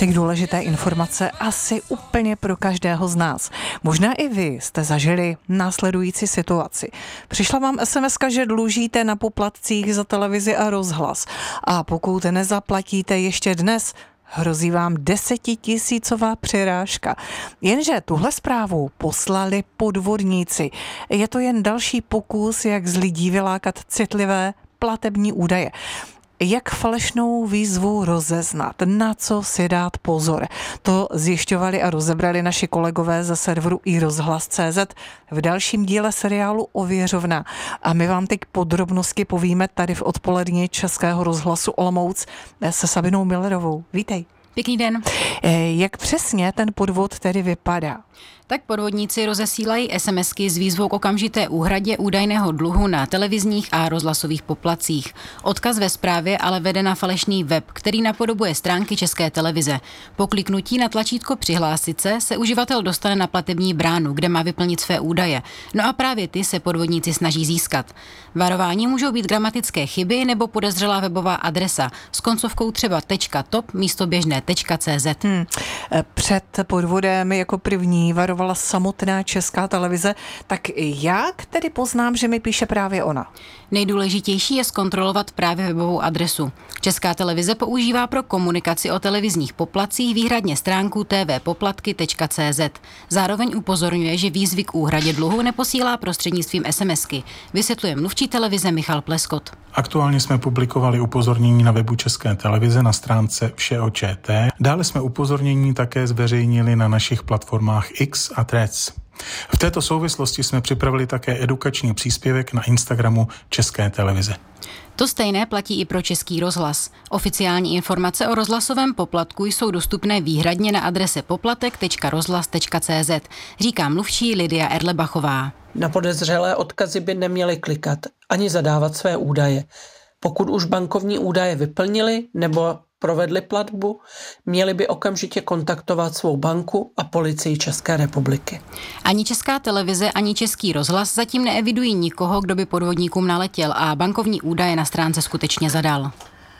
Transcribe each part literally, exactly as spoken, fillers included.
teď důležité informace asi úplně pro každého z nás. Možná i vy jste zažili následující situaci. Přišla vám es em eska, že dlužíte na poplatcích za televizi a rozhlas. A pokud nezaplatíte ještě dnes, hrozí vám desetitisícová přirážka. Jenže tuhle zprávu poslali podvodníci. Je to jen další pokus, jak z lidí vylákat citlivé platební údaje. Jak falešnou výzvu rozeznat, na co si dát pozor. To zjišťovali a rozebrali naši kolegové ze serveru i rozhlas tečka cé zet v dalším díle seriálu Ověřovna. A my vám teď podrobnosti povíme tady v odpolední Českého rozhlasu Olomouc se Sabinou Millerovou. Vítej. Pěkný den. Jak přesně ten podvod tedy vypadá? Tak podvodníci rozesílají SMSky s výzvou k okamžité úhradě údajného dluhu na televizních a rozhlasových poplatcích. Odkaz ve zprávě ale vede na falešný web, který napodobuje stránky České televize. Po kliknutí na tlačítko Přihlásit se se uživatel dostane na platební bránu, kde má vyplnit své údaje. No a právě ty se podvodníci snaží získat. Varování můžou být gramatické chyby nebo podezřelá webová adresa s koncovkou třeba .top místo běžné .cz. Hmm. Před podvodem jako první varovala samotná Česká televize, tak jak tedy poznám, že mi píše právě ona? Nejdůležitější je zkontrolovat právě webovou adresu. Česká televize používá pro komunikaci o televizních poplatcích výhradně stránku t v poplatky tečka cé zet. Zároveň upozorňuje, že výzvy k úhradě dluhu neposílá prostřednictvím SMSky. Vysvětluje mluvčí televize Michal Pleskot. Aktuálně jsme publikovali upozornění na webu České televize na stránce Vše o ČT. Dále jsme upozornění také zveřejnili na našich platformách X a Threads. V této souvislosti jsme připravili také edukační příspěvek na Instagramu České televize. To stejné platí i pro Český rozhlas. Oficiální informace o rozhlasovém poplatku jsou dostupné výhradně na adrese poplatek tečka rozhlas tečka cé zet, říká mluvčí Lidia Erlebachová. Na podezřelé odkazy by neměli klikat ani zadávat své údaje. Pokud už bankovní údaje vyplnili nebo provedli platbu, měli by okamžitě kontaktovat svou banku a policii České republiky. Ani Česká televize, ani Český rozhlas zatím neevidují nikoho, kdo by podvodníkům naletěl a bankovní údaje na stránce skutečně zadal.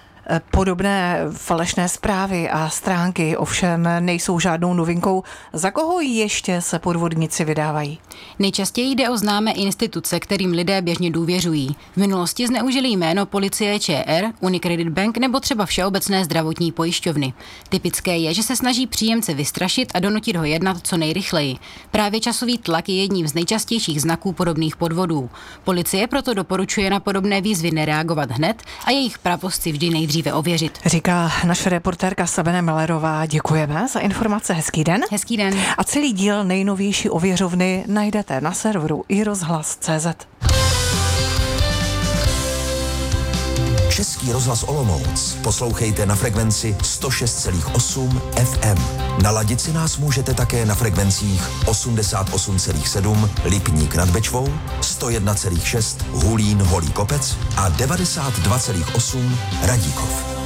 Podobné falešné zprávy a stránky ovšem nejsou žádnou novinkou. Za koho ještě se podvodníci vydávají? Nejčastěji jde o známé instituce, kterým lidé běžně důvěřují. V minulosti zneužili jméno Policie ČR, Unicredit Bank nebo třeba Všeobecné zdravotní pojišťovny. Typické je, že se snaží příjemce vystrašit a donutit ho jednat co nejrychleji. Právě časový tlak je jedním z nejčastějších znaků podobných podvodů. Policie proto doporučuje na podobné výzvy nereagovat hned a jejich pravost si vždy nejdříve ověřit. Říká naše reportérka Sabina Millerová. Děkujeme za informace. Hezký den. Hezký den. A celý díl nejnovější Ověřovny najdete na serveru i rozhlas tečka cé zet. Český rozhlas Olomouc poslouchejte na frekvenci sto šest celá osm ef em. Naladit si nás můžete také na frekvencích osmdesát osm celá sedm Lipník nad Bečvou, sto jedna celá šest Hulín Holý Kopec a devadesát dva celá osm Radíkov.